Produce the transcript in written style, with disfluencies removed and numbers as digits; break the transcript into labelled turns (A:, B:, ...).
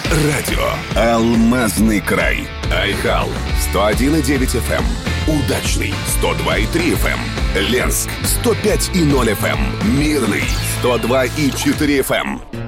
A: Радио «Алмазный край». Айхал 101,9 FM. Удачный 102,3 FM. Ленск 105,0 FM. Мирный 102,4 FM.